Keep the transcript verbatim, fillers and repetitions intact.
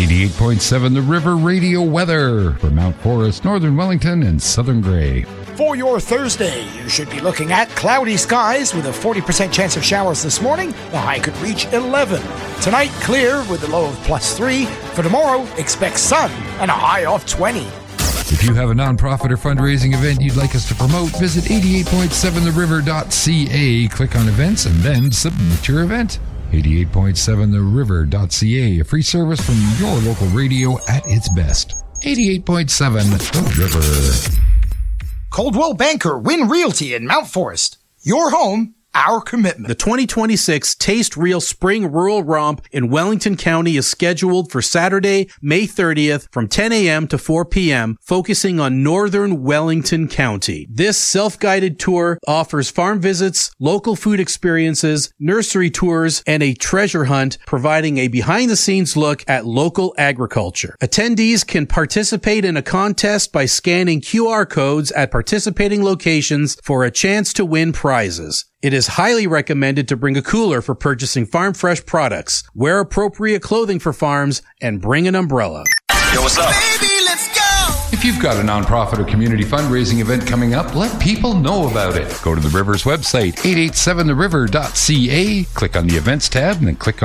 eighty-eight point seven The River Radio weather for Mount Forest, Northern Wellington, and Southern Grey. For your Thursday, you should be looking at cloudy skies with a forty percent chance of showers this morning. The high could reach eleven. Tonight, clear with a low of plus three. For tomorrow, expect sun and a high of twenty. If you have a nonprofit or fundraising event you'd like us to promote, visit eighty-eight point seven the river dot c a, click on events, and then submit your event. eighty-eight point seven the river dot c a, a free service from your local radio at its best. eighty-eight point seven The River. Coldwell Banker Win Realty in Mount Forest. Your home, our commitment. The twenty twenty-six Taste Real Spring Rural Romp in Wellington County is scheduled for Saturday, May thirtieth from ten a.m. to four p.m., focusing on northern Wellington County. This self-guided tour offers farm visits, local food experiences, nursery tours, and a treasure hunt, providing a behind-the-scenes look at local agriculture. Attendees can participate in a contest by scanning Q R codes at participating locations for a chance to win prizes. It is highly recommended to bring a cooler for purchasing farm fresh products, wear appropriate clothing for farms, and bring an umbrella. Yo, what's up? Baby, let's go! If you've got a nonprofit or community fundraising event coming up, let people know about it. Go to the River's website, eight eight seven the river dot c a, click on the events tab, and then click on